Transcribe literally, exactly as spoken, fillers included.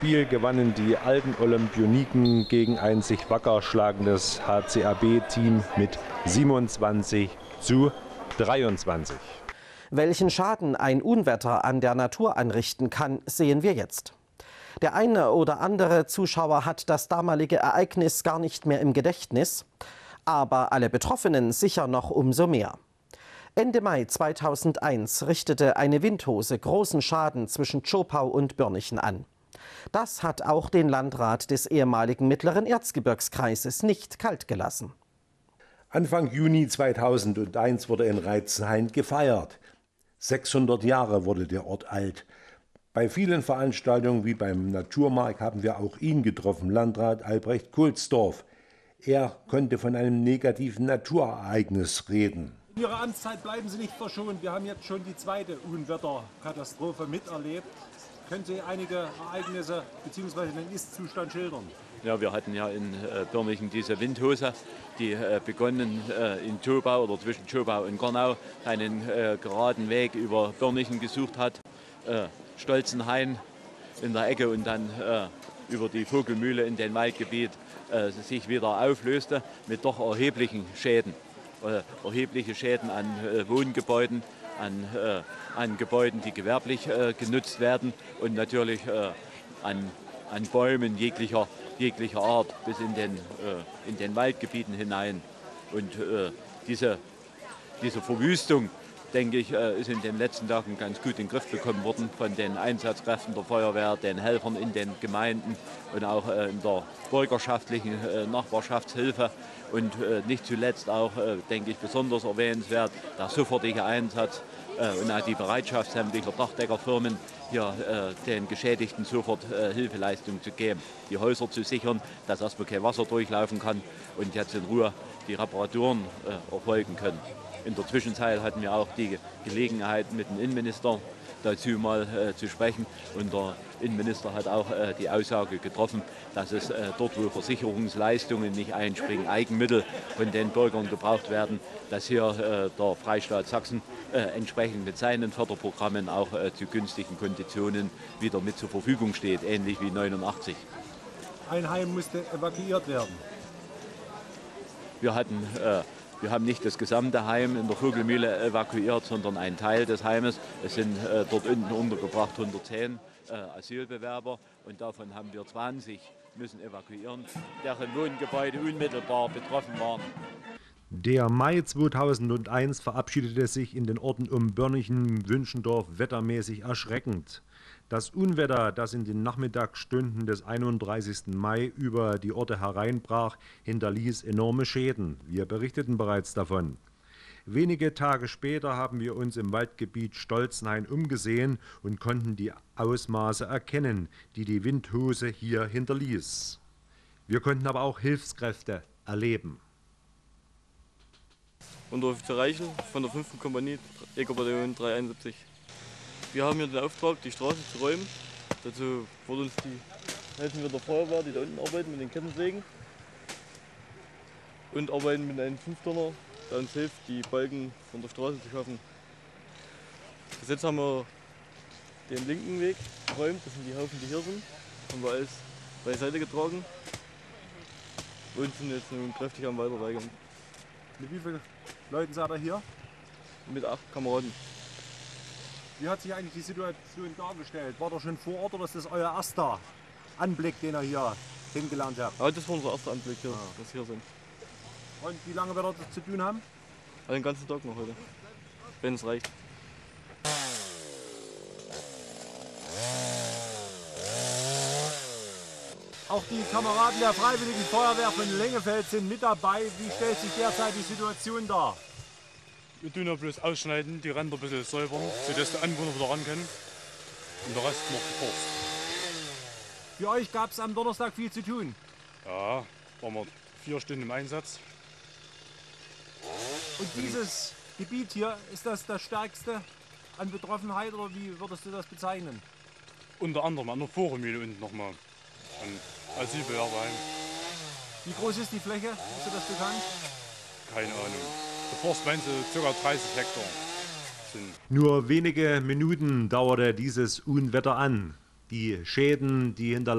Spiel gewannen die alten Olympioniken gegen ein sich wacker schlagendes H C A B-Team mit siebenundzwanzig zu dreiundzwanzig. Welchen Schaden ein Unwetter an der Natur anrichten kann, sehen wir jetzt. Der eine oder andere Zuschauer hat das damalige Ereignis gar nicht mehr im Gedächtnis, aber alle Betroffenen sicher noch umso mehr. Ende Mai zweitausendeins richtete eine Windhose großen Schaden zwischen Zschopau und Börnichen an. Das hat auch den Landrat des ehemaligen Mittleren Erzgebirgskreises nicht kalt gelassen. Anfang Juni zweitausendeins wurde in Reitzenhain gefeiert. sechshundert Jahre wurde der Ort alt. Bei vielen Veranstaltungen wie beim Naturmarkt haben wir auch ihn getroffen, Landrat Albrecht Kulsdorf. Er konnte von einem negativen Naturereignis reden. In Ihrer Amtszeit bleiben Sie nicht verschont. Wir haben jetzt schon die zweite Unwetterkatastrophe miterlebt. Können Sie einige Ereignisse bzw. den Ist-Zustand schildern? Ja, wir hatten ja in äh, Börnichen diese Windhose, die äh, begonnen äh, in Zschopau oder zwischen Zschopau und Gornau einen äh, geraden Weg über Börnichen gesucht hat, äh, Stolzenhain in der Ecke und dann äh, über die Vogelmühle in den Waldgebiet äh, sich wieder auflöste mit doch erheblichen Schäden. Äh, erhebliche Schäden an äh, Wohngebäuden, an, äh, an Gebäuden, die gewerblich äh, genutzt werden und natürlich äh, an, an Bäumen jeglicher, jeglicher Art bis in den, äh, in den Waldgebieten hinein. Und äh, diese, diese Verwüstung, denke ich, äh, ist in den letzten Tagen ganz gut in den Griff bekommen worden von den Einsatzkräften der Feuerwehr, den Helfern in den Gemeinden und auch äh, in der bürgerschaftlichen äh, Nachbarschaftshilfe. Und äh, nicht zuletzt auch, äh, denke ich, besonders erwähnenswert der sofortige Einsatz äh, und auch die Bereitschaft sämtlicher Dachdeckerfirmen, hier äh, den Geschädigten sofort äh, Hilfeleistung zu geben, die Häuser zu sichern, dass erstmal kein Wasser durchlaufen kann und jetzt in Ruhe die Reparaturen äh, erfolgen können. In der Zwischenzeit hatten wir auch die Gelegenheit, mit dem Innenminister dazu mal äh, zu sprechen. Und der Innenminister hat auch äh, die Aussage getroffen, dass es äh, dort, wo Versicherungsleistungen nicht einspringen, Eigenmittel von den Bürgern gebraucht werden, dass hier äh, der Freistaat Sachsen äh, entsprechend mit seinen Förderprogrammen auch äh, zu günstigen Konditionen wieder mit zur Verfügung steht, ähnlich wie neunundachtzig. Ein Heim musste evakuiert werden. Wir hatten äh, Wir haben nicht das gesamte Heim in der Vogelmühle evakuiert, sondern einen Teil des Heimes. Es sind äh, dort unten untergebracht hundertzehn äh, Asylbewerber und davon haben wir zwanzig müssen evakuieren, deren Wohngebäude unmittelbar betroffen waren. Der Mai zweitausendeins verabschiedete sich in den Orten um Börnichen, Wünschendorf wettermäßig erschreckend. Das Unwetter, das in den Nachmittagsstunden des einunddreißigsten Mai über die Orte hereinbrach, hinterließ enorme Schäden. Wir berichteten bereits davon. Wenige Tage später haben wir uns im Waldgebiet Stolzenhain umgesehen und konnten die Ausmaße erkennen, die die Windhose hier hinterließ. Wir konnten aber auch Hilfskräfte erleben. Unteroffizier Reichel von der fünften Kompanie Jägerbataillon dreihunderteinundsiebzig. Wir haben hier den Auftrag, die Straße zu räumen. Dazu wird uns die, helfen wir der Feuerwehr, die da unten arbeiten mit den Kettensägen. Und arbeiten mit einem Fünftonner, der uns hilft, die Balken von der Straße zu schaffen. Bis jetzt haben wir den linken Weg geräumt, das sind die Haufen, die hier sind. Haben wir alles beiseite getragen. Und sind jetzt nun kräftig am Weiterweigern. Mit wie vielen Leuten seid ihr hier? Mit acht Kameraden. Wie hat sich eigentlich die Situation dargestellt? War ihr schon vor Ort oder ist das euer erster Anblick, den ihr hier kennengelernt habt? Ja, das war unser erster Anblick hier, ah. dass wir hier sind. Und wie lange werdet ihr das zu tun haben? Also den ganzen Tag noch heute, wenn es reicht. Auch die Kameraden der Freiwilligen Feuerwehr von Lengefeld sind mit dabei. Wie stellt sich derzeit die Situation dar? Wir tun ja bloß ausschneiden, die Ränder ein bisschen säubern, sodass die Anwohner wieder ran können. Und der Rest noch geforst. Für euch gab es am Donnerstag viel zu tun. Ja, waren wir vier Stunden im Einsatz. Und dieses Gebiet hier, ist das das stärkste an Betroffenheit oder wie würdest du das bezeichnen? Unter anderem an der Vogelmühle unten nochmal. An Asylbewerberheim. Wie groß ist die Fläche? Ist dir das bekannt? Keine Ahnung. Der Forst meint so ca. dreißig Hektar. Sind. Nur wenige Minuten dauerte dieses Unwetter an. Die Schäden, die hinterlassen